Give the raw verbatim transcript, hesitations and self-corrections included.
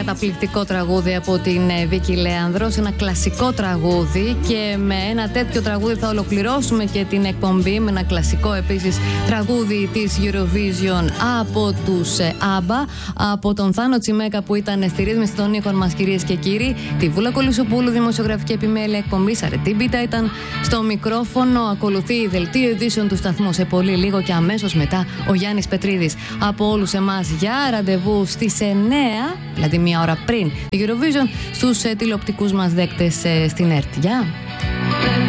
καταπληκτικό τραγούδι από την Βίκη Λέανδρος, ένα κλασικό τραγούδι, και με ένα τέτοιο τραγούδι θα ολοκληρώσουμε και την εκπομπή, με ένα κλασικό επίσης τραγούδι της Eurovision από τους Άμπα, από τον Θάνο Τσιμέκα που ήταν στη ρύθμιση των ήχων μας, κυρίες και κύριοι, τη Βούλα Κολυσοπούλου, δημοσιογραφική επιμέλεια εκπομπής, Αρετή Μπίτα ήταν στο μικρόφωνο. Ακολουθεί η δελτίο ειδήσεων του σταθμού σε πολύ λίγο και αμέσως μετά ο Γιάννης Πετρίδης. Από όλους εμάς, για ραντεβού στις εννέα, δηλαδή μία ώρα πριν τη Eurovision, στους τηλεοπτικούς μας δέκτες στην ΕΡΤ. Γεια!